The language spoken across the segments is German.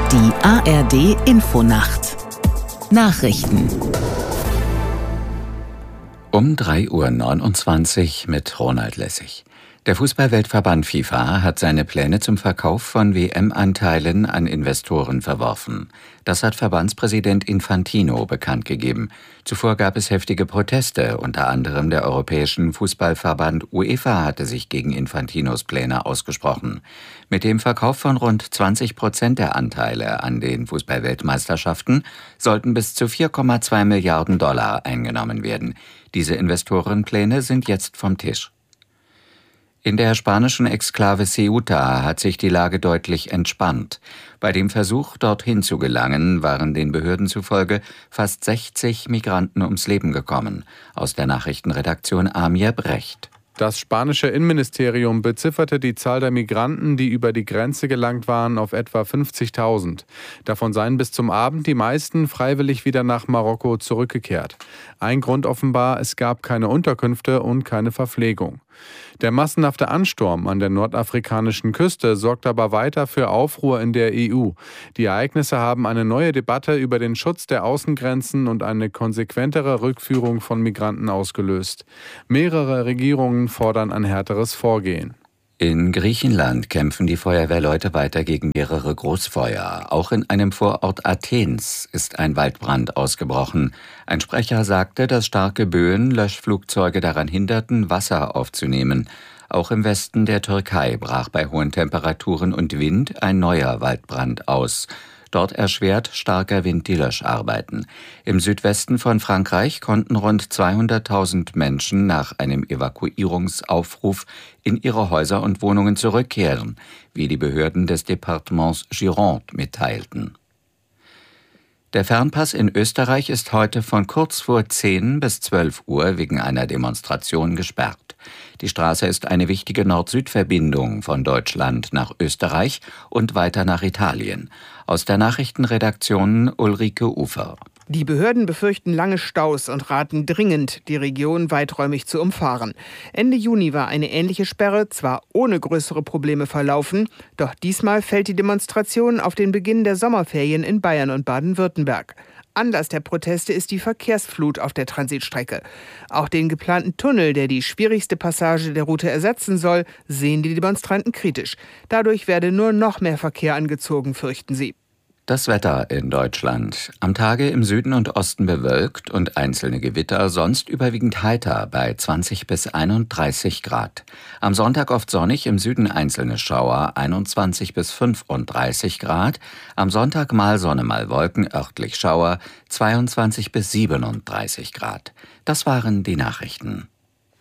Die ARD-Infonacht Nachrichten Um 3:29 Uhr mit Ronald Lessig. Der Fußball-Weltverband FIFA hat seine Pläne zum Verkauf von WM-Anteilen an Investoren verworfen. Das hat Verbandspräsident Infantino bekannt gegeben. Zuvor gab es heftige Proteste. Unter anderem der Europäischen Fußballverband UEFA hatte sich gegen Infantinos Pläne ausgesprochen. Mit dem Verkauf von rund 20% der Anteile an den Fußball-Weltmeisterschaften sollten bis zu $4,2 Milliarden eingenommen werden. Diese Investorenpläne sind jetzt vom Tisch. In der spanischen Exklave Ceuta hat sich die Lage deutlich entspannt. Bei dem Versuch, dorthin zu gelangen, waren den Behörden zufolge fast 60 Migranten ums Leben gekommen. Aus der Nachrichtenredaktion Amir Brecht. Das spanische Innenministerium bezifferte die Zahl der Migranten, die über die Grenze gelangt waren, auf etwa 50.000. Davon seien bis zum Abend die meisten freiwillig wieder nach Marokko zurückgekehrt. Ein Grund offenbar, es gab keine Unterkünfte und keine Verpflegung. Der massenhafte Ansturm an der nordafrikanischen Küste sorgt aber weiter für Aufruhr in der EU. Die Ereignisse haben eine neue Debatte über den Schutz der Außengrenzen und eine konsequentere Rückführung von Migranten ausgelöst. Mehrere Regierungen fordern ein härteres Vorgehen. In Griechenland kämpfen die Feuerwehrleute weiter gegen mehrere Großfeuer. Auch in einem Vorort Athens ist ein Waldbrand ausgebrochen. Ein Sprecher sagte, dass starke Böen Löschflugzeuge daran hinderten, Wasser aufzunehmen. Auch im Westen der Türkei brach bei hohen Temperaturen und Wind ein neuer Waldbrand aus. Dort erschwert starker Wind die Löscharbeiten. Im Südwesten von Frankreich konnten rund 200.000 Menschen nach einem Evakuierungsaufruf in ihre Häuser und Wohnungen zurückkehren, wie die Behörden des Departements Gironde mitteilten. Der Fernpass in Österreich ist heute von kurz vor 10 bis 12 Uhr wegen einer Demonstration gesperrt. Die Straße ist eine wichtige Nord-Süd-Verbindung von Deutschland nach Österreich und weiter nach Italien. Aus der Nachrichtenredaktion Ulrike Ufer. Die Behörden befürchten lange Staus und raten dringend, die Region weiträumig zu umfahren. Ende Juni war eine ähnliche Sperre zwar ohne größere Probleme verlaufen, doch diesmal fällt die Demonstration auf den Beginn der Sommerferien in Bayern und Baden-Württemberg. Anlass der Proteste ist die Verkehrsflut auf der Transitstrecke. Auch den geplanten Tunnel, der die schwierigste Passage der Route ersetzen soll, sehen die Demonstranten kritisch. Dadurch werde nur noch mehr Verkehr angezogen, fürchten sie. Das Wetter in Deutschland. Am Tage im Süden und Osten bewölkt und einzelne Gewitter, sonst überwiegend heiter bei 20 bis 31 Grad. Am Sonntag oft sonnig, im Süden einzelne Schauer, 21 bis 35 Grad. Am Sonntag mal Sonne, mal Wolken, örtlich Schauer, 22 bis 37 Grad. Das waren die Nachrichten.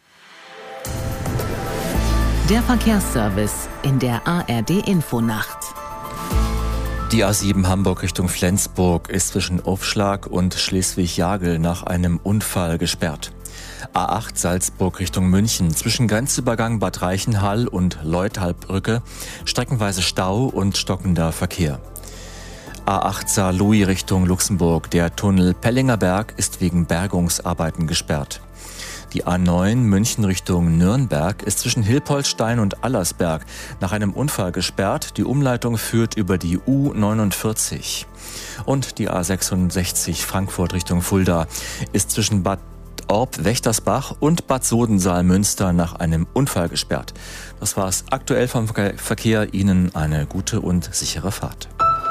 Der Verkehrsservice in der ARD-Infonacht. Die A7 Hamburg Richtung Flensburg ist zwischen Aufschlag und Schleswig-Jagel nach einem Unfall gesperrt. A8 Salzburg Richtung München zwischen Grenzübergang Bad Reichenhall und Leuthalbbrücke streckenweise Stau und stockender Verkehr. A8 Saarlouis Richtung Luxemburg. Der Tunnel Pellinger Berg ist wegen Bergungsarbeiten gesperrt. Die A9 München Richtung Nürnberg ist zwischen Hilpoltstein und Allersberg nach einem Unfall gesperrt. Die Umleitung führt über die U49. Und die A66 Frankfurt Richtung Fulda ist zwischen Bad Orb-Wächtersbach und Bad Sodensaal-Münster nach einem Unfall gesperrt. Das war's aktuell vom Verkehr. Ihnen eine gute und sichere Fahrt.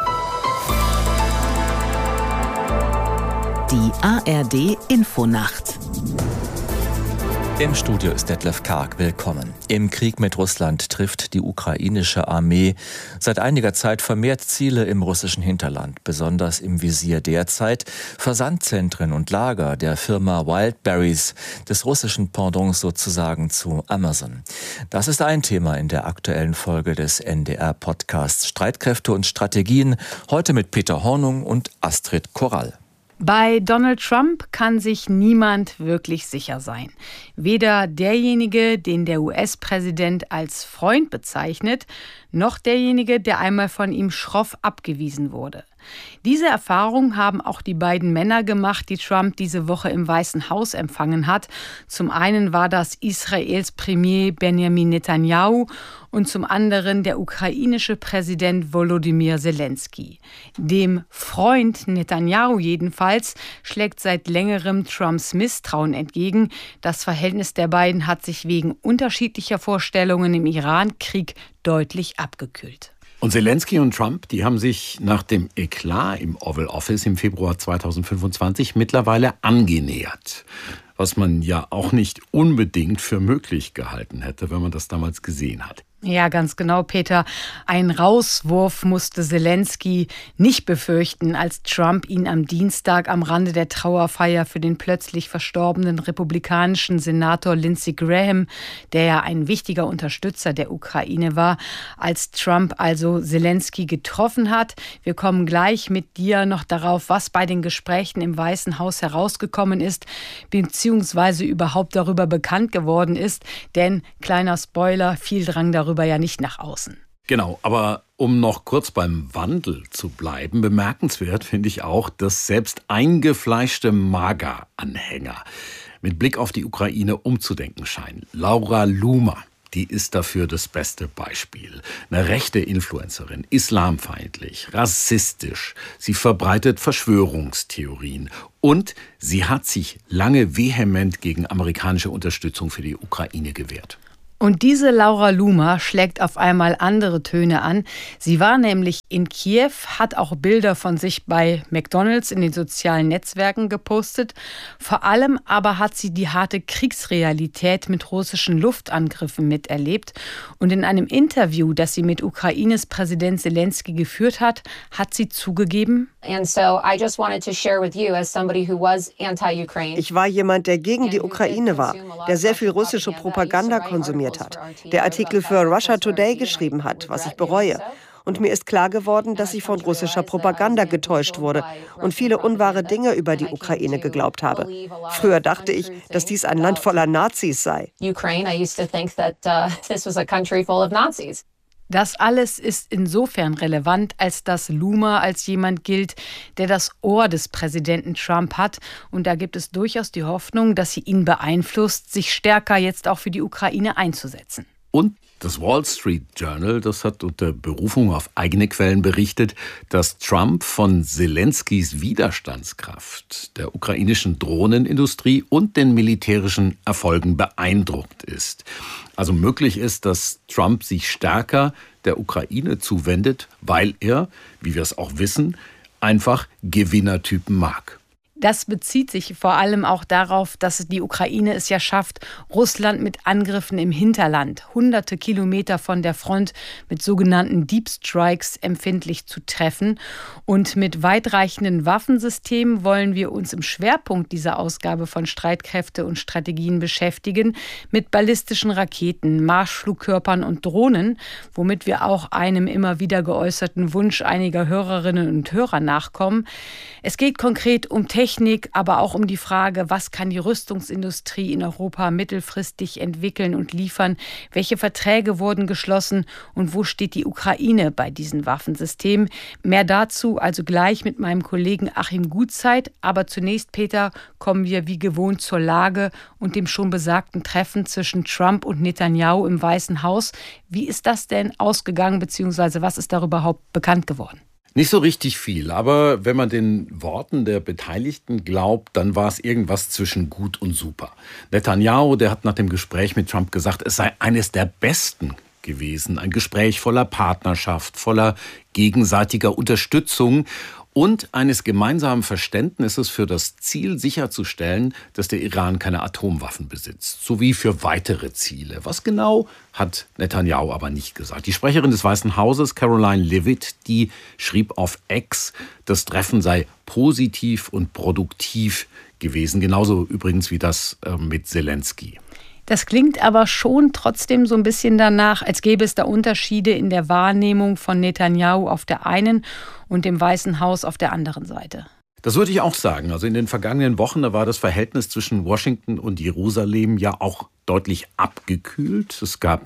Die ARD-Infonacht. Im Studio ist Detlef Karg. Willkommen. Im Krieg mit Russland trifft die ukrainische Armee seit einiger Zeit vermehrt Ziele im russischen Hinterland. Besonders im Visier derzeit Versandzentren und Lager der Firma Wildberries, des russischen Pendants sozusagen zu Amazon. Das ist ein Thema in der aktuellen Folge des NDR-Podcasts Streitkräfte und Strategien. Heute mit Peter Hornung und Astrid Korall. Bei Donald Trump kann sich niemand wirklich sicher sein. Weder derjenige, den der US-Präsident als Freund bezeichnet, noch derjenige, der einmal von ihm schroff abgewiesen wurde. Diese Erfahrung haben auch die beiden Männer gemacht, die Trump diese Woche im Weißen Haus empfangen hat. Zum einen war das Israels Premier Benjamin Netanyahu und zum anderen der ukrainische Präsident Volodymyr Zelensky. Dem Freund Netanyahu jedenfalls schlägt seit längerem Trumps Misstrauen entgegen. Das Verhältnis der beiden hat sich wegen unterschiedlicher Vorstellungen im Iran-Krieg deutlich abgekühlt. Und Zelensky und Trump, die haben sich nach dem Eklat im Oval Office im Februar 2025 mittlerweile angenähert. Was man ja auch nicht unbedingt für möglich gehalten hätte, wenn man das damals gesehen hat. Ja, ganz genau, Peter. Ein Rauswurf musste Zelensky nicht befürchten, als Trump ihn am Dienstag am Rande der Trauerfeier für den plötzlich verstorbenen republikanischen Senator Lindsey Graham, der ja ein wichtiger Unterstützer der Ukraine war, als Trump also Zelensky getroffen hat. Wir kommen gleich mit dir noch darauf, was bei den Gesprächen im Weißen Haus herausgekommen ist, beziehungsweise überhaupt darüber bekannt geworden ist. Denn, kleiner Spoiler, viel drang darüber ja nicht nach außen. Genau, aber um noch kurz beim Wandel zu bleiben, bemerkenswert finde ich auch, dass selbst eingefleischte MAGA-Anhänger mit Blick auf die Ukraine umzudenken scheinen. Laura Loomer, die ist dafür das beste Beispiel. Eine rechte Influencerin, islamfeindlich, rassistisch. Sie verbreitet Verschwörungstheorien. Und sie hat sich lange vehement gegen amerikanische Unterstützung für die Ukraine gewehrt. Und diese Laura Loomer schlägt auf einmal andere Töne an. Sie war nämlich in Kiew, hat auch Bilder von sich bei McDonald's in den sozialen Netzwerken gepostet. Vor allem aber hat sie die harte Kriegsrealität mit russischen Luftangriffen miterlebt. Und in einem Interview, das sie mit Ukraines Präsident Zelensky geführt hat, hat sie zugegeben: Ich war jemand, der gegen die Ukraine war, der sehr viel russische Propaganda konsumiert hat, der Artikel für Russia Today geschrieben hat, was ich bereue. Und mir ist klar geworden, dass ich von russischer Propaganda getäuscht wurde und viele unwahre Dinge über die Ukraine geglaubt habe. Früher dachte ich, dass dies ein Land voller Nazis sei. Das alles ist insofern relevant, als dass Loomer als jemand gilt, der das Ohr des Präsidenten Trump hat. Und da gibt es durchaus die Hoffnung, dass sie ihn beeinflusst, sich stärker jetzt auch für die Ukraine einzusetzen. Und das Wall Street Journal, das hat unter Berufung auf eigene Quellen berichtet, dass Trump von Zelenskys Widerstandskraft, der ukrainischen Drohnenindustrie und den militärischen Erfolgen beeindruckt ist. Also möglich ist, dass Trump sich stärker der Ukraine zuwendet, weil er, wie wir es auch wissen, einfach Gewinnertypen mag. Das bezieht sich vor allem auch darauf, dass die Ukraine es ja schafft, Russland mit Angriffen im Hinterland, hunderte Kilometer von der Front mit sogenannten Deep Strikes empfindlich zu treffen. Und mit weitreichenden Waffensystemen wollen wir uns im Schwerpunkt dieser Ausgabe von Streitkräfte und Strategien beschäftigen, mit ballistischen Raketen, Marschflugkörpern und Drohnen, womit wir auch einem immer wieder geäußerten Wunsch einiger Hörerinnen und Hörer nachkommen. Es geht konkret um Technik, aber auch um die Frage, was kann die Rüstungsindustrie in Europa mittelfristig entwickeln und liefern? Welche Verträge wurden geschlossen und wo steht die Ukraine bei diesen Waffensystemen? Mehr dazu also gleich mit meinem Kollegen Achim Gutzeit. Aber zunächst, Peter, kommen wir wie gewohnt zur Lage und dem schon besagten Treffen zwischen Trump und Netanyahu im Weißen Haus. Wie ist das denn ausgegangen, beziehungsweise was ist darüber überhaupt bekannt geworden? Nicht so richtig viel, aber wenn man den Worten der Beteiligten glaubt, dann war es irgendwas zwischen gut und super. Netanyahu, der hat nach dem Gespräch mit Trump gesagt, es sei eines der besten gewesen. Ein Gespräch voller Partnerschaft, voller gegenseitiger Unterstützung und eines gemeinsamen Verständnisses für das Ziel sicherzustellen, dass der Iran keine Atomwaffen besitzt, sowie für weitere Ziele. Was genau, hat Netanyahu aber nicht gesagt. Die Sprecherin des Weißen Hauses, Caroline Leavitt, die schrieb auf X, das Treffen sei positiv und produktiv gewesen. Genauso übrigens wie das mit Zelensky. Das klingt aber schon trotzdem so ein bisschen danach, als gäbe es da Unterschiede in der Wahrnehmung von Netanyahu auf der einen und dem Weißen Haus auf der anderen Seite. Das würde ich auch sagen. Also in den vergangenen Wochen, da war das Verhältnis zwischen Washington und Jerusalem ja auch deutlich abgekühlt. Es gab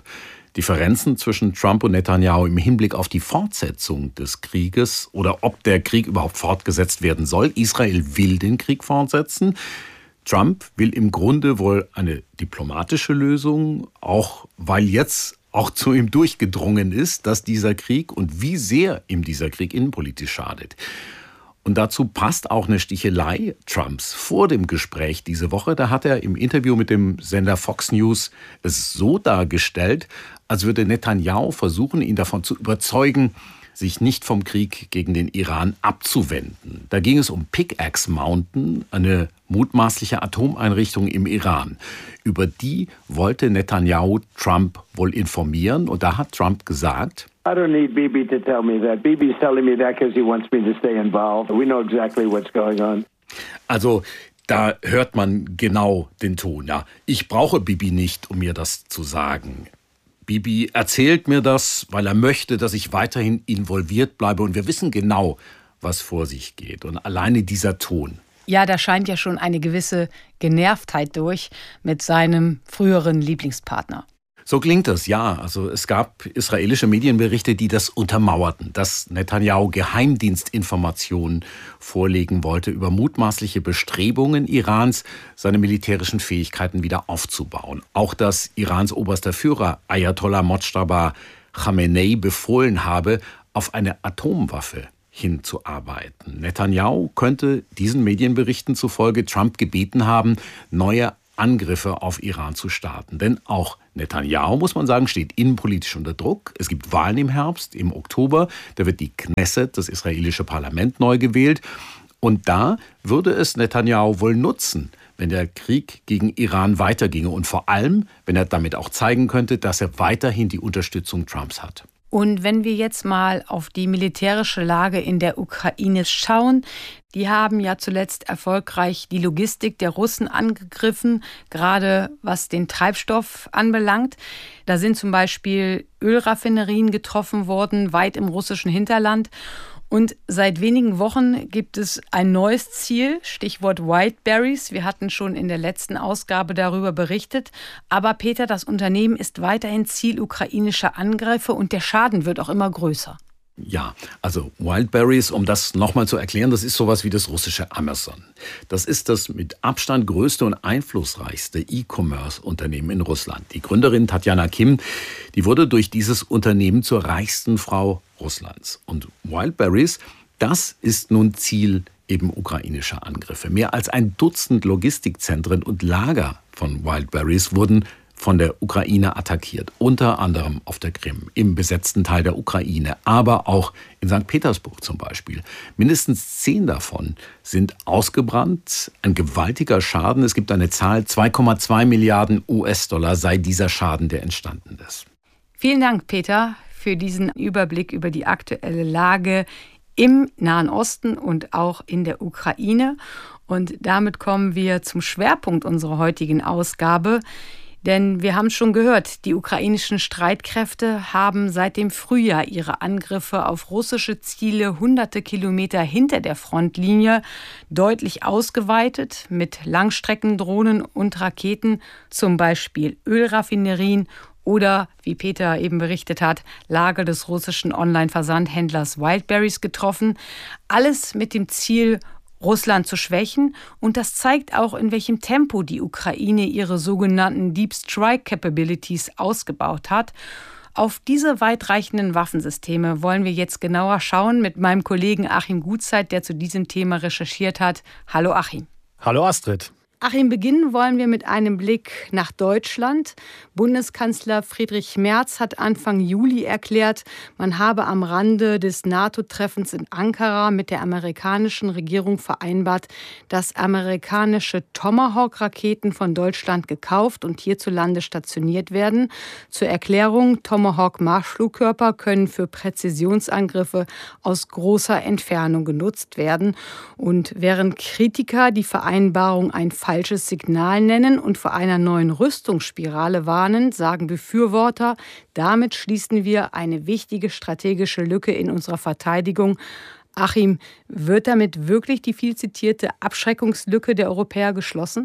Differenzen zwischen Trump und Netanyahu im Hinblick auf die Fortsetzung des Krieges oder ob der Krieg überhaupt fortgesetzt werden soll. Israel will den Krieg fortsetzen. Trump will im Grunde wohl eine diplomatische Lösung, auch weil jetzt auch zu ihm durchgedrungen ist, dass dieser Krieg und wie sehr ihm dieser Krieg innenpolitisch schadet. Und dazu passt auch eine Stichelei Trumps vor dem Gespräch diese Woche. Da hat er im Interview mit dem Sender Fox News es so dargestellt, als würde Netanyahu versuchen, ihn davon zu überzeugen, sich nicht vom Krieg gegen den Iran abzuwenden. Da ging es um Pickaxe Mountain, eine mutmaßliche Atomeinrichtung im Iran. Über die wollte Netanyahu Trump wohl informieren. Und da hat Trump gesagt: I don't need Bibi to tell me that. Bibi's telling me that because he wants me to stay involved. We know exactly what's going on. Also da hört man genau den Ton. Ja, ich brauche Bibi nicht, um mir das zu sagen. Bibi erzählt mir das, weil er möchte, dass ich weiterhin involviert bleibe. Und wir wissen genau, was vor sich geht. Und alleine dieser Ton. Ja, da scheint ja schon eine gewisse Genervtheit durch mit seinem früheren Lieblingspartner. So klingt das, ja. Also es gab israelische Medienberichte, die das untermauerten, dass Netanyahu Geheimdienstinformationen vorlegen wollte über mutmaßliche Bestrebungen Irans, seine militärischen Fähigkeiten wieder aufzubauen. Auch dass Irans oberster Führer Ayatollah Mojtaba Khamenei befohlen habe, auf eine Atomwaffe hinzuarbeiten. Netanyahu könnte diesen Medienberichten zufolge Trump gebeten haben, neue Angriffe auf Iran zu starten. Denn auch Netanyahu, muss man sagen, steht innenpolitisch unter Druck. Es gibt Wahlen im Herbst, im Oktober. Da wird die Knesset, das israelische Parlament, neu gewählt. Und da würde es Netanyahu wohl nutzen, wenn der Krieg gegen Iran weiterginge. Und vor allem, wenn er damit auch zeigen könnte, dass er weiterhin die Unterstützung Trumps hat. Und wenn wir jetzt mal auf die militärische Lage in der Ukraine schauen, die haben ja zuletzt erfolgreich die Logistik der Russen angegriffen, gerade was den Treibstoff anbelangt. Da sind zum Beispiel Ölraffinerien getroffen worden, weit im russischen Hinterland. Und seit wenigen Wochen gibt es ein neues Ziel, Stichwort Wildberries. Wir hatten schon in der letzten Ausgabe darüber berichtet. Aber Peter, das Unternehmen ist weiterhin Ziel ukrainischer Angriffe und der Schaden wird auch immer größer. Ja, also Wildberries, um das nochmal zu erklären, das ist sowas wie das russische Amazon. Das ist das mit Abstand größte und einflussreichste E-Commerce-Unternehmen in Russland. Die Gründerin Tatjana Kim, die wurde durch dieses Unternehmen zur reichsten Frau Russlands. Und Wildberries, das ist nun Ziel eben ukrainischer Angriffe. Mehr als ein Dutzend Logistikzentren und Lager von Wildberries wurden von der Ukraine attackiert, unter anderem auf der Krim, im besetzten Teil der Ukraine, aber auch in St. Petersburg zum Beispiel. Mindestens 10 davon sind ausgebrannt, ein gewaltiger Schaden. Es gibt eine Zahl, 2,2 Milliarden US-Dollar sei dieser Schaden, der entstanden ist. Vielen Dank, Peter, für diesen Überblick über die aktuelle Lage im Nahen Osten und auch in der Ukraine. Und damit kommen wir zum Schwerpunkt unserer heutigen Ausgabe. Denn wir haben schon gehört, die ukrainischen Streitkräfte haben seit dem Frühjahr ihre Angriffe auf russische Ziele hunderte Kilometer hinter der Frontlinie deutlich ausgeweitet mit Langstreckendrohnen und Raketen, zum Beispiel Ölraffinerien oder, wie Peter eben berichtet hat, Lager des russischen Online-Versandhändlers Wildberries getroffen. Alles mit dem Ziel, Russland zu schwächen. Und das zeigt auch, in welchem Tempo die Ukraine ihre sogenannten Deep Strike Capabilities ausgebaut hat. Auf diese weitreichenden Waffensysteme wollen wir jetzt genauer schauen mit meinem Kollegen Achim Gutzeit, der zu diesem Thema recherchiert hat. Hallo Achim. Hallo Astrid. Achim, beginnen wollen wir mit einem Blick nach Deutschland. Bundeskanzler Friedrich Merz hat Anfang Juli erklärt, man habe am Rande des NATO-Treffens in Ankara mit der amerikanischen Regierung vereinbart, dass amerikanische Tomahawk-Raketen von Deutschland gekauft und hierzulande stationiert werden. Zur Erklärung, Tomahawk-Marschflugkörper können für Präzisionsangriffe aus großer Entfernung genutzt werden. Und während Kritiker die Vereinbarung ein falsches Signal nennen und vor einer neuen Rüstungsspirale warnen, sagen Befürworter, damit schließen wir eine wichtige strategische Lücke in unserer Verteidigung. Achim, wird damit wirklich die viel zitierte Abschreckungslücke der Europäer geschlossen?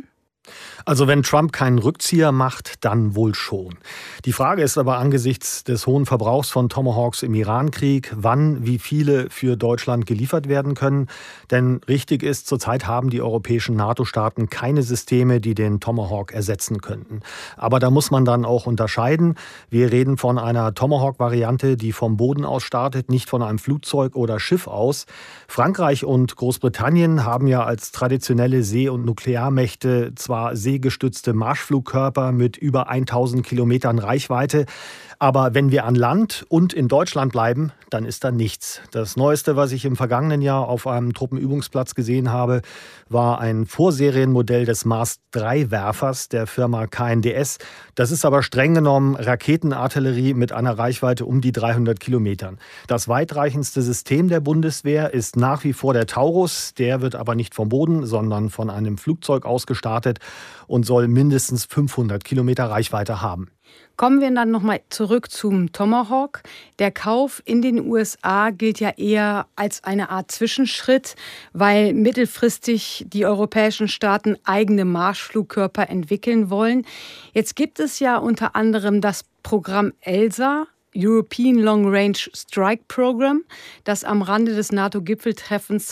Also wenn Trump keinen Rückzieher macht, dann wohl schon. Die Frage ist aber angesichts des hohen Verbrauchs von Tomahawks im Iran-Krieg, wann wie viele für Deutschland geliefert werden können. Denn richtig ist, zurzeit haben die europäischen NATO-Staaten keine Systeme, die den Tomahawk ersetzen könnten. Aber da muss man dann auch unterscheiden. Wir reden von einer Tomahawk-Variante, die vom Boden aus startet, nicht von einem Flugzeug oder Schiff aus. Frankreich und Großbritannien haben ja als traditionelle See- und Nuklearmächte zwar seegestützte Marschflugkörper mit über 1000 Kilometern Reichweite. Aber wenn wir an Land und in Deutschland bleiben, dann ist da nichts. Das Neueste, was ich im vergangenen Jahr auf einem Truppenübungsplatz gesehen habe, war ein Vorserienmodell des Mars-3-Werfers der Firma KNDS. Das ist aber streng genommen Raketenartillerie mit einer Reichweite um die 300 Kilometern. Das weitreichendste System der Bundeswehr ist nach wie vor der Taurus. Der wird aber nicht vom Boden, sondern von einem Flugzeug aus gestartet und soll mindestens 500 Kilometer Reichweite haben. Kommen wir dann nochmal zurück zum Tomahawk. Der Kauf in den USA gilt ja eher als eine Art Zwischenschritt, weil mittelfristig die europäischen Staaten eigene Marschflugkörper entwickeln wollen. Jetzt gibt es ja unter anderem das Programm ELSA, European Long Range Strike Program, das am Rande des NATO-Gipfeltreffens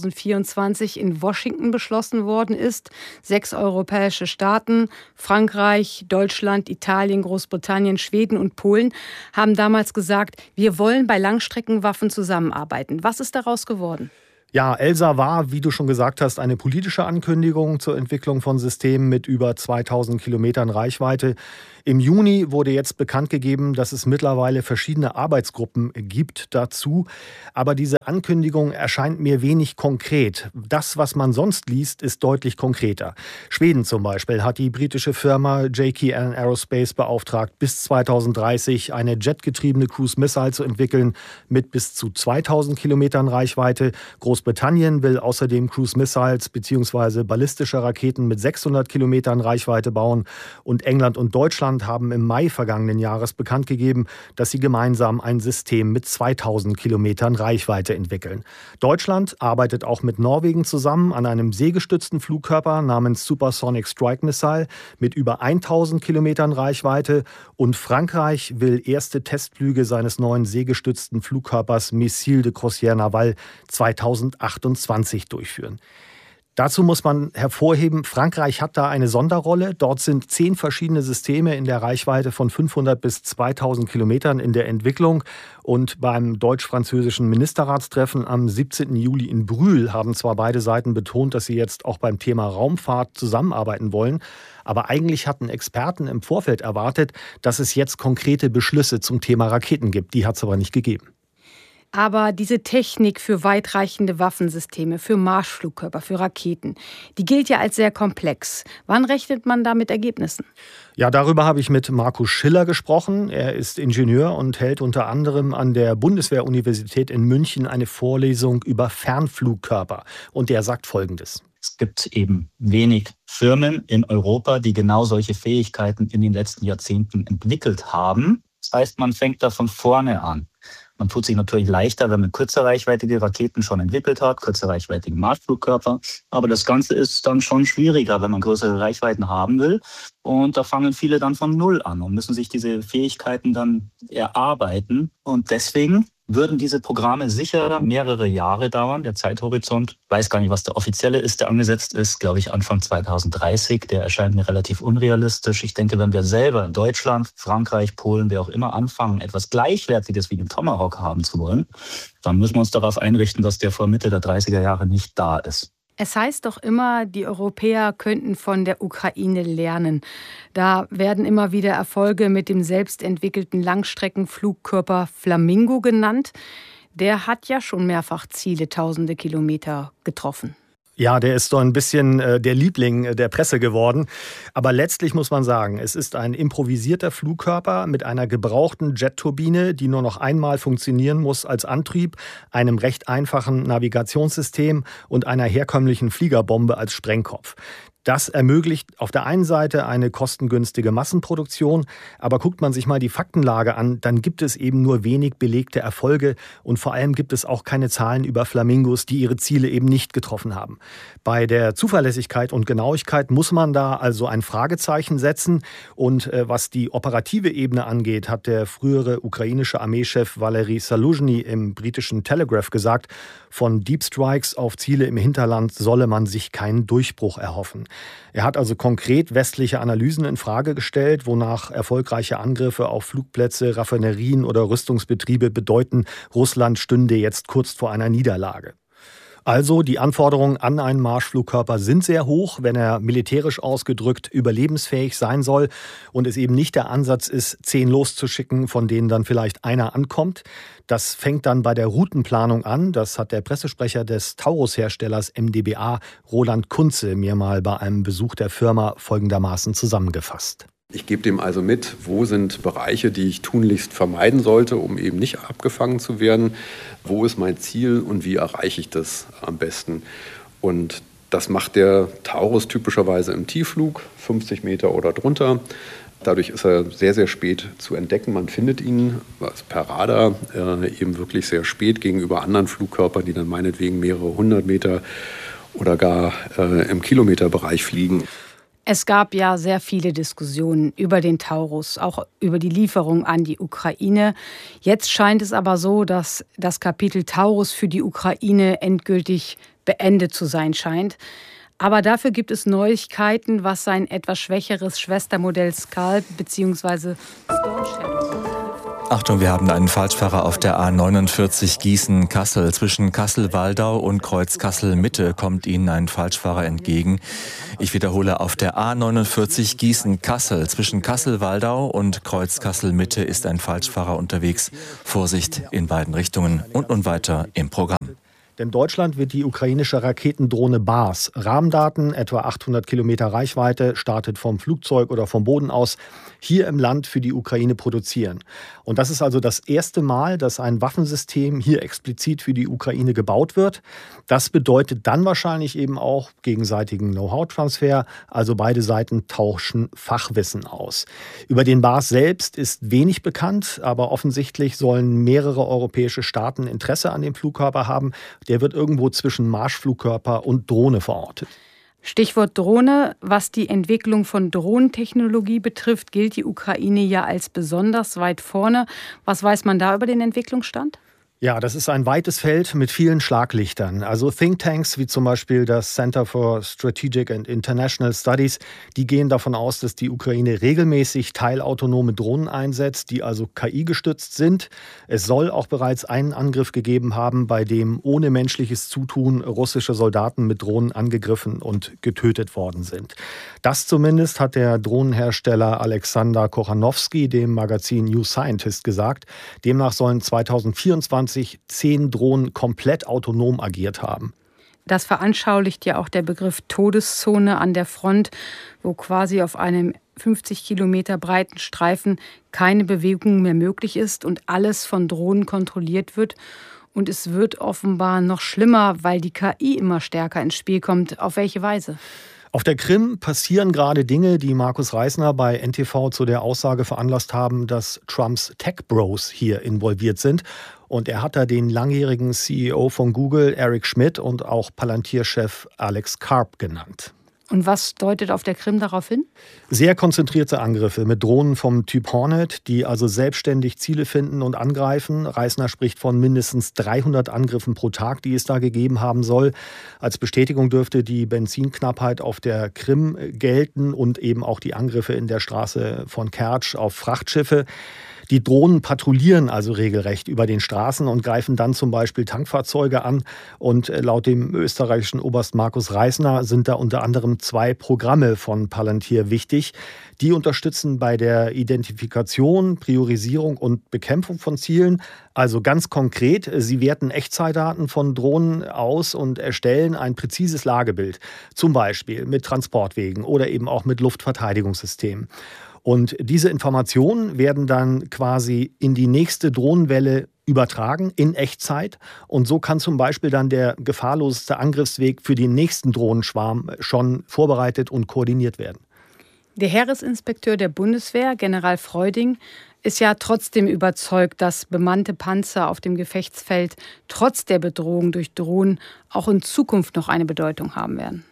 2024 in Washington beschlossen worden ist. 6 europäische Staaten, Frankreich, Deutschland, Italien, Großbritannien, Schweden und Polen, haben damals gesagt, wir wollen bei Langstreckenwaffen zusammenarbeiten. Was ist daraus geworden? Ja, ELSA war, wie du schon gesagt hast, eine politische Ankündigung zur Entwicklung von Systemen mit über 2000 Kilometern Reichweite. Im Juni wurde jetzt bekannt gegeben, dass es mittlerweile verschiedene Arbeitsgruppen gibt dazu. Aber diese Ankündigung erscheint mir wenig konkret. Das, was man sonst liest, ist deutlich konkreter. Schweden zum Beispiel hat die britische Firma JKN Aerospace beauftragt, bis 2030 eine jetgetriebene Cruise Missile zu entwickeln mit bis zu 2000 Kilometern Reichweite. Großbritannien will außerdem Cruise Missiles bzw. ballistische Raketen mit 600 Kilometern Reichweite bauen. Und England und Deutschland haben im Mai vergangenen Jahres bekannt gegeben, dass sie gemeinsam ein System mit 2000 Kilometern Reichweite entwickeln. Deutschland arbeitet auch mit Norwegen zusammen an einem seegestützten Flugkörper namens Supersonic Strike Missile mit über 1000 Kilometern Reichweite. Und Frankreich will erste Testflüge seines neuen seegestützten Flugkörpers Missile de Croisière Navale 2028 durchführen. Dazu muss man hervorheben, Frankreich hat da eine Sonderrolle. Dort sind 10 verschiedene Systeme in der Reichweite von 500 bis 2000 Kilometern in der Entwicklung. Und beim deutsch-französischen Ministerratstreffen am 17. Juli in Brühl haben zwar beide Seiten betont, dass sie jetzt auch beim Thema Raumfahrt zusammenarbeiten wollen. Aber eigentlich hatten Experten im Vorfeld erwartet, dass es jetzt konkrete Beschlüsse zum Thema Raketen gibt. Die hat es aber nicht gegeben. Aber diese Technik für weitreichende Waffensysteme, für Marschflugkörper, für Raketen, die gilt ja als sehr komplex. Wann rechnet man da mit Ergebnissen? Ja, darüber habe ich mit Markus Schiller gesprochen. Er ist Ingenieur und hält unter anderem an der Bundeswehr-Universität in München eine Vorlesung über Fernflugkörper. Und er sagt Folgendes. Es gibt eben wenig Firmen in Europa, die genau solche Fähigkeiten in den letzten Jahrzehnten entwickelt haben. Das heißt, man fängt da von vorne an. Man tut sich natürlich leichter, wenn man kurzreichweitige Raketen schon entwickelt hat, kurzreichweitige Marschflugkörper. Aber das Ganze ist dann schon schwieriger, wenn man größere Reichweiten haben will. Und da fangen viele dann von Null an und müssen sich diese Fähigkeiten dann erarbeiten. Und deswegen würden diese Programme sicher mehrere Jahre dauern. Der Zeithorizont, ich weiß gar nicht, was der offizielle ist, der angesetzt ist, glaube ich Anfang 2030. Der erscheint mir relativ unrealistisch. Ich denke, wenn wir selber in Deutschland, Frankreich, Polen, wer auch immer anfangen, etwas Gleichwertiges wie den Tomahawk haben zu wollen, dann müssen wir uns darauf einrichten, dass der vor Mitte der 30er Jahre nicht da ist. Es heißt doch immer, die Europäer könnten von der Ukraine lernen. Da werden immer wieder Erfolge mit dem selbstentwickelten Langstreckenflugkörper Flamingo genannt. Der hat ja schon mehrfach Ziele, tausende Kilometer getroffen. Ja, der ist so ein bisschen der Liebling der Presse geworden. Aber letztlich muss man sagen, es ist ein improvisierter Flugkörper mit einer gebrauchten Jetturbine, die nur noch einmal funktionieren muss als Antrieb, einem recht einfachen Navigationssystem und einer herkömmlichen Fliegerbombe als Sprengkopf. Das ermöglicht auf der einen Seite eine kostengünstige Massenproduktion, aber guckt man sich mal die Faktenlage an, dann gibt es eben nur wenig belegte Erfolge und vor allem gibt es auch keine Zahlen über Flamingos, die ihre Ziele eben nicht getroffen haben. Bei der Zuverlässigkeit und Genauigkeit muss man da also ein Fragezeichen setzen und was die operative Ebene angeht, hat der frühere ukrainische Armeechef Valery Saluzhny im britischen Telegraph gesagt, von Deep Strikes auf Ziele im Hinterland solle man sich keinen Durchbruch erhoffen. Er hat also konkret westliche Analysen in Frage gestellt, wonach erfolgreiche Angriffe auf Flugplätze, Raffinerien oder Rüstungsbetriebe bedeuten, Russland stünde jetzt kurz vor einer Niederlage. Also die Anforderungen an einen Marschflugkörper sind sehr hoch, wenn er militärisch ausgedrückt überlebensfähig sein soll und es eben nicht der Ansatz ist, 10 loszuschicken, von denen dann vielleicht einer ankommt. Das fängt dann bei der Routenplanung an. Das hat der Pressesprecher des Taurus-Herstellers MdBA, Roland Kunze, mir mal bei einem Besuch der Firma folgendermaßen zusammengefasst. Ich gebe dem also mit, wo sind Bereiche, die ich tunlichst vermeiden sollte, um eben nicht abgefangen zu werden. Wo ist mein Ziel und wie erreiche ich das am besten? Und das macht der Taurus typischerweise im Tiefflug, 50 Meter oder drunter. Dadurch ist er sehr, sehr spät zu entdecken. Man findet ihn per Radar eben wirklich sehr spät gegenüber anderen Flugkörpern, die dann meinetwegen mehrere 100 Meter oder gar im Kilometerbereich fliegen. Es gab ja sehr viele Diskussionen über den Taurus, auch über die Lieferung an die Ukraine. Jetzt scheint es aber so, dass das Kapitel Taurus für die Ukraine endgültig beendet zu sein scheint. Aber dafür gibt es Neuigkeiten, was sein etwas schwächeres Schwestermodell Scalp bzw. Storm Shadow betrifft. Achtung, wir haben einen Falschfahrer auf der A49 Gießen-Kassel. Zwischen Kassel-Waldau und Kreuz Kassel-Mitte kommt Ihnen ein Falschfahrer entgegen. Ich wiederhole, auf der A49 Gießen-Kassel. Zwischen Kassel-Waldau und Kreuz Kassel-Mitte ist ein Falschfahrer unterwegs. Vorsicht in beiden Richtungen und nun weiter im Programm. Denn Deutschland wird die ukrainische Raketendrohne BARS, Rahmendaten, etwa 800 Kilometer Reichweite, startet vom Flugzeug oder vom Boden aus, hier im Land für die Ukraine produzieren. Und das ist also das erste Mal, dass ein Waffensystem hier explizit für die Ukraine gebaut wird. Das bedeutet dann wahrscheinlich eben auch gegenseitigen Know-how-Transfer, also beide Seiten tauschen Fachwissen aus. Über den BARS selbst ist wenig bekannt, aber offensichtlich sollen mehrere europäische Staaten Interesse an dem Flugkörper haben. Der wird irgendwo zwischen Marschflugkörper und Drohne verortet. Stichwort Drohne. Was die Entwicklung von Drohnentechnologie betrifft, gilt die Ukraine ja als besonders weit vorne. Was weiß man da über den Entwicklungsstand? Ja, das ist ein weites Feld mit vielen Schlaglichtern. Also Thinktanks wie zum Beispiel das Center for Strategic and International Studies, die gehen davon aus, dass die Ukraine regelmäßig teilautonome Drohnen einsetzt, die also KI-gestützt sind. Es soll auch bereits einen Angriff gegeben haben, bei dem ohne menschliches Zutun russische Soldaten mit Drohnen angegriffen und getötet worden sind. Das zumindest hat der Drohnenhersteller Alexander Kochanowski dem Magazin New Scientist gesagt. Demnach sollen 2024 10 Drohnen komplett autonom agiert haben. Das veranschaulicht ja auch der Begriff Todeszone an der Front, wo quasi auf einem 50 Kilometer breiten Streifen keine Bewegung mehr möglich ist und alles von Drohnen kontrolliert wird. Und es wird offenbar noch schlimmer, weil die KI immer stärker ins Spiel kommt. Auf welche Weise? Auf der Krim passieren gerade Dinge, die Markus Reisner bei NTV zu der Aussage veranlasst haben, dass Trumps Tech-Bros hier involviert sind. Und er hat da den langjährigen CEO von Google, Eric Schmidt, und auch Palantir-Chef Alex Karp genannt. Und was deutet auf der Krim darauf hin? Sehr konzentrierte Angriffe mit Drohnen vom Typ Hornet, die also selbstständig Ziele finden und angreifen. Reisner spricht von mindestens 300 Angriffen pro Tag, die es da gegeben haben soll. Als Bestätigung dürfte die Benzinknappheit auf der Krim gelten und eben auch die Angriffe in der Straße von Kertsch auf Frachtschiffe. Die Drohnen patrouillieren also regelrecht über den Straßen und greifen dann zum Beispiel Tankfahrzeuge an. Und laut dem österreichischen Oberst Markus Reisner sind da unter anderem 2 Programme von Palantir wichtig. Die unterstützen bei der Identifikation, Priorisierung und Bekämpfung von Zielen. Also ganz konkret, sie werten Echtzeitdaten von Drohnen aus und erstellen ein präzises Lagebild. Zum Beispiel mit Transportwegen oder eben auch mit Luftverteidigungssystemen. Und diese Informationen werden dann quasi in die nächste Drohnenwelle übertragen in Echtzeit. Und so kann zum Beispiel dann der gefahrloseste Angriffsweg für den nächsten Drohnenschwarm schon vorbereitet und koordiniert werden. Der Heeresinspekteur der Bundeswehr, General Freuding, ist ja trotzdem überzeugt, dass bemannte Panzer auf dem Gefechtsfeld trotz der Bedrohung durch Drohnen auch in Zukunft noch eine Bedeutung haben werden.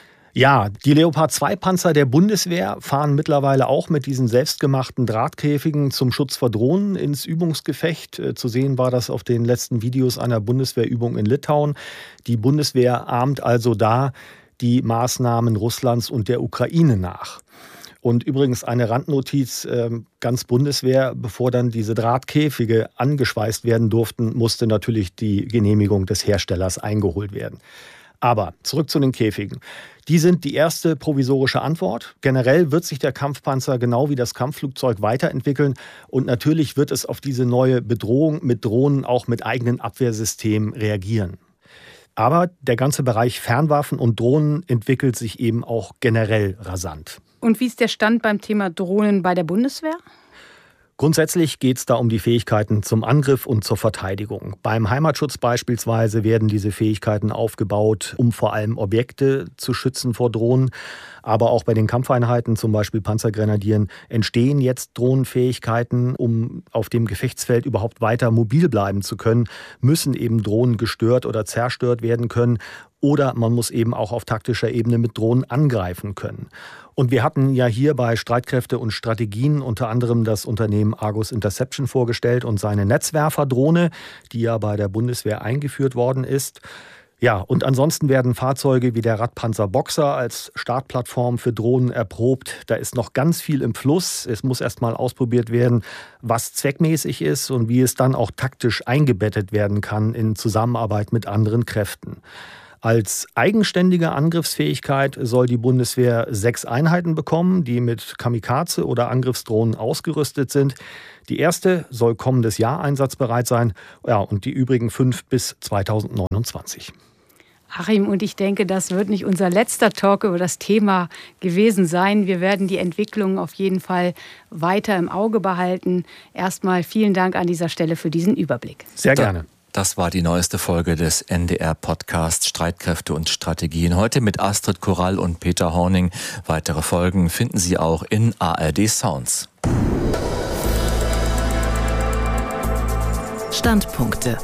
Ja, die Leopard-2-Panzer der Bundeswehr fahren mittlerweile auch mit diesen selbstgemachten Drahtkäfigen zum Schutz vor Drohnen ins Übungsgefecht. Zu sehen war das auf den letzten Videos einer Bundeswehrübung in Litauen. Die Bundeswehr ahmt also da die Maßnahmen Russlands und der Ukraine nach. Und übrigens eine Randnotiz, ganz Bundeswehr, bevor dann diese Drahtkäfige angeschweißt werden durften, musste natürlich die Genehmigung des Herstellers eingeholt werden. Aber zurück zu den Käfigen. Die sind die erste provisorische Antwort. Generell wird sich der Kampfpanzer genau wie das Kampfflugzeug weiterentwickeln. Und natürlich wird es auf diese neue Bedrohung mit Drohnen auch mit eigenen Abwehrsystemen reagieren. Aber der ganze Bereich Fernwaffen und Drohnen entwickelt sich eben auch generell rasant. Und wie ist der Stand beim Thema Drohnen bei der Bundeswehr? Grundsätzlich geht es da um die Fähigkeiten zum Angriff und zur Verteidigung. Beim Heimatschutz beispielsweise werden diese Fähigkeiten aufgebaut, um vor allem Objekte zu schützen vor Drohnen. Aber auch bei den Kampfeinheiten, zum Beispiel Panzergrenadieren, entstehen jetzt Drohnenfähigkeiten. Um auf dem Gefechtsfeld überhaupt weiter mobil bleiben zu können, müssen eben Drohnen gestört oder zerstört werden können. Oder man muss eben auch auf taktischer Ebene mit Drohnen angreifen können. Und wir hatten ja hier bei Streitkräfte und Strategien unter anderem das Unternehmen Argus Interception vorgestellt und seine Netzwerferdrohne, die ja bei der Bundeswehr eingeführt worden ist. Ja, und ansonsten werden Fahrzeuge wie der Radpanzer Boxer als Startplattform für Drohnen erprobt. Da ist noch ganz viel im Fluss. Es muss erst mal ausprobiert werden, was zweckmäßig ist und wie es dann auch taktisch eingebettet werden kann in Zusammenarbeit mit anderen Kräften. Als eigenständige Angriffsfähigkeit soll die Bundeswehr 6 Einheiten bekommen, die mit Kamikaze- oder Angriffsdrohnen ausgerüstet sind. Die erste soll kommendes Jahr einsatzbereit sein, ja, und die übrigen 5 bis 2029. Achim, und ich denke, das wird nicht unser letzter Talk über das Thema gewesen sein. Wir werden die Entwicklung auf jeden Fall weiter im Auge behalten. Erstmal vielen Dank an dieser Stelle für diesen Überblick. Sehr gerne. Das war die neueste Folge des NDR-Podcasts Streitkräfte und Strategien. Heute mit Astrid Korall und Peter Horning. Weitere Folgen finden Sie auch in ARD Sounds. Standpunkte.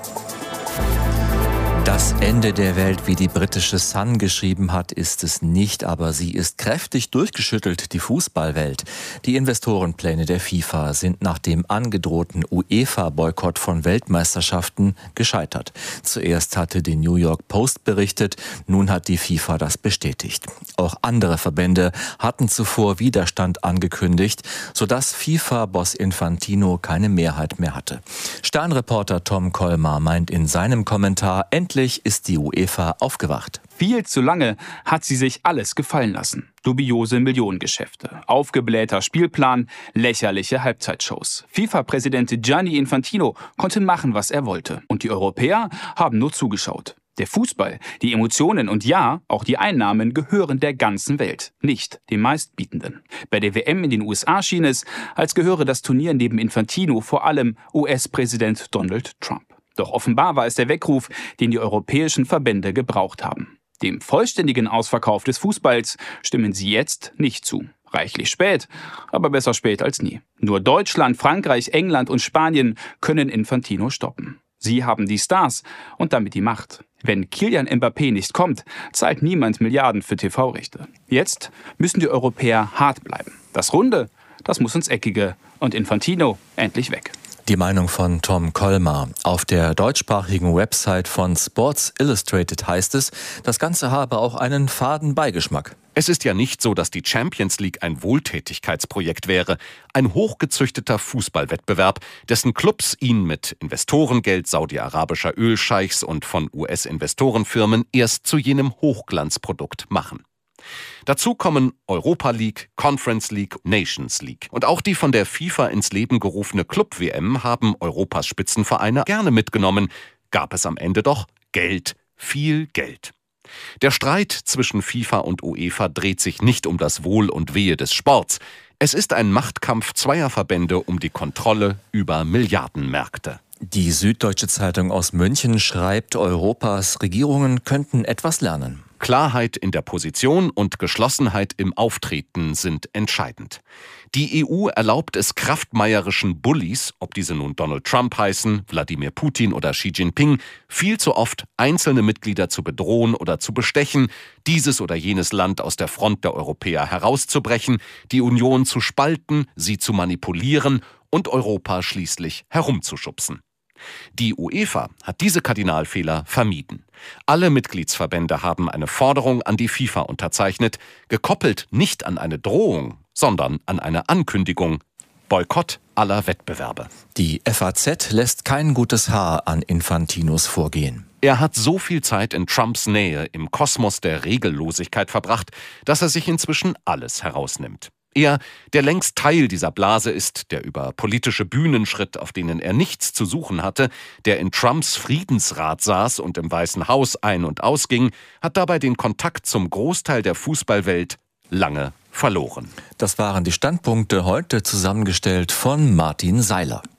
Das Ende der Welt, wie die britische Sun geschrieben hat, ist es nicht, aber sie ist kräftig durchgeschüttelt, die Fußballwelt. Die Investorenpläne der FIFA sind nach dem angedrohten UEFA-Boykott von Weltmeisterschaften gescheitert. Zuerst hatte die New York Post berichtet, nun hat die FIFA das bestätigt. Auch andere Verbände hatten zuvor Widerstand angekündigt, sodass FIFA-Boss Infantino keine Mehrheit mehr hatte. Stern-Reporter Tom Kolmar meint in seinem Kommentar, endlich ist die UEFA aufgewacht. Viel zu lange hat sie sich alles gefallen lassen. Dubiose Millionengeschäfte, aufgeblähter Spielplan, lächerliche Halbzeitshows. FIFA-Präsident Gianni Infantino konnte machen, was er wollte. Und die Europäer haben nur zugeschaut. Der Fußball, die Emotionen und ja, auch die Einnahmen gehören der ganzen Welt, nicht den Meistbietenden. Bei der WM in den USA schien es, als gehöre das Turnier neben Infantino vor allem US-Präsident Donald Trump. Doch offenbar war es der Weckruf, den die europäischen Verbände gebraucht haben. Dem vollständigen Ausverkauf des Fußballs stimmen sie jetzt nicht zu. Reichlich spät, aber besser spät als nie. Nur Deutschland, Frankreich, England und Spanien können Infantino stoppen. Sie haben die Stars und damit die Macht. Wenn Kylian Mbappé nicht kommt, zahlt niemand Milliarden für TV-Rechte. Jetzt müssen die Europäer hart bleiben. Das Runde, das muss ins Eckige und Infantino endlich weg. Die Meinung von Tom Kolmar. Auf der deutschsprachigen Website von Sports Illustrated heißt es, das Ganze habe auch einen faden Beigeschmack. Es ist ja nicht so, dass die Champions League ein Wohltätigkeitsprojekt wäre. Ein hochgezüchteter Fußballwettbewerb, dessen Clubs ihn mit Investorengeld saudi-arabischer Ölscheichs und von US-Investorenfirmen erst zu jenem Hochglanzprodukt machen. Dazu kommen Europa League, Conference League, Nations League. Und auch die von der FIFA ins Leben gerufene Club-WM haben Europas Spitzenvereine gerne mitgenommen. Gab es am Ende doch Geld, viel Geld. Der Streit zwischen FIFA und UEFA dreht sich nicht um das Wohl und Wehe des Sports. Es ist ein Machtkampf zweier Verbände um die Kontrolle über Milliardenmärkte. Die Süddeutsche Zeitung aus München schreibt, Europas Regierungen könnten etwas lernen. Klarheit in der Position und Geschlossenheit im Auftreten sind entscheidend. Die EU erlaubt es kraftmeierischen Bullies, ob diese nun Donald Trump heißen, Wladimir Putin oder Xi Jinping, viel zu oft einzelne Mitglieder zu bedrohen oder zu bestechen, dieses oder jenes Land aus der Front der Europäer herauszubrechen, die Union zu spalten, sie zu manipulieren und Europa schließlich herumzuschubsen. Die UEFA hat diese Kardinalfehler vermieden. Alle Mitgliedsverbände haben eine Forderung an die FIFA unterzeichnet, gekoppelt nicht an eine Drohung, sondern an eine Ankündigung: Boykott aller Wettbewerbe. Die FAZ lässt kein gutes Haar an Infantinos Vorgehen. Er hat so viel Zeit in Trumps Nähe im Kosmos der Regellosigkeit verbracht, dass er sich inzwischen alles herausnimmt. Er, der längst Teil dieser Blase ist, der über politische Bühnen schritt, auf denen er nichts zu suchen hatte, der in Trumps Friedensrat saß und im Weißen Haus ein- und ausging, hat dabei den Kontakt zum Großteil der Fußballwelt lange verloren. Das waren die Standpunkte, heute zusammengestellt von Martin Seiler.